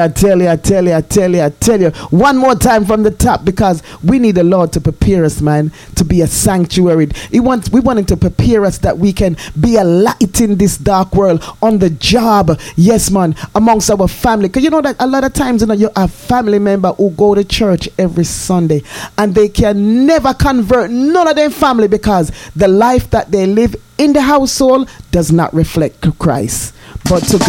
I tell you. One more time from the top, because we need the Lord to prepare us, man, to be a sanctuary. We want Him to prepare us that we can be a light in this dark world, on the job, yes, man, amongst our family. Because you know that a lot of times, you have family member who go to church every Sunday and they can never convert none of their family because the life that they live in the household does not reflect Christ. But to God